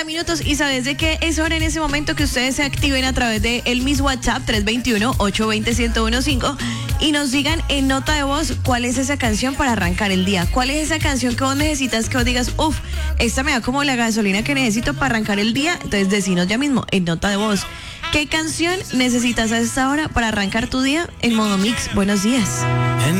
minutos y sabes de qué es hora en ese momento que ustedes se activen a través de el mismo WhatsApp 321-820-1015 y nos digan en nota de voz cuál es esa canción para arrancar el día. ¿Cuál es esa canción que vos necesitas que vos digas, esta me da como la gasolina que necesito para arrancar el día? Entonces decinos ya mismo en nota de voz. ¿Qué canción necesitas a esta hora para arrancar tu día en modo mix? Buenos días.